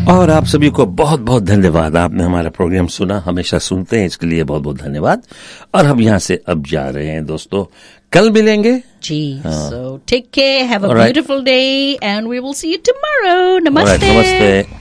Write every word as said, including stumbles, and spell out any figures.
और आप सभी को बहुत बहुत धन्यवाद। आपने हमारा प्रोग्राम सुना, हमेशा सुनते हैं, इसके लिए बहुत बहुत धन्यवाद। और हम यहाँ से अब जा रहे हैं दोस्तों, कल मिलेंगे जी। So take care, have a beautiful day and we will see you tomorrow. नमस्ते। नमस्ते।